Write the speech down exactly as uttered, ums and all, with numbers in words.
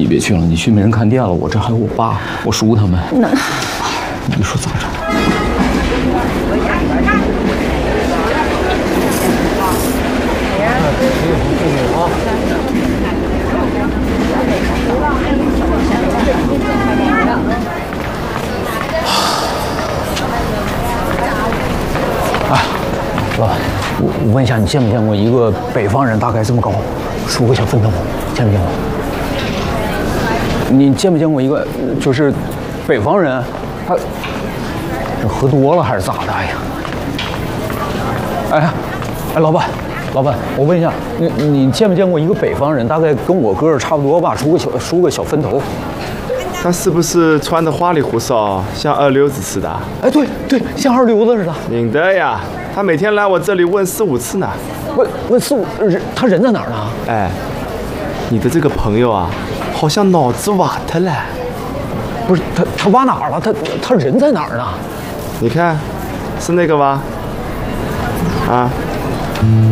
别去了，你去没人看店了，我这还有我爸，我叔他们。 那你说咋整？哎，老板，我我问一下，你见没见过一个北方人大概这么高，梳个小分头，见没见过？你见没见过一个就是北方人，他是喝多了还是咋的？哎呀，哎哎，老板，老板，我问一下，你你见没见过一个北方人，大概跟我个儿差不多吧，梳个小梳个小分头？ 他是不是穿的花里胡哨，像二流子似的？ 哎，对对，像二流子似的。 领的呀，他每天来我这里问四五次呢。 问问四五，人他人在哪儿呢？ 哎，你的这个朋友啊，好像脑子瓦特了。 不是他他挖哪儿了？他他人在哪儿呢？ 你看，是那个吧？啊。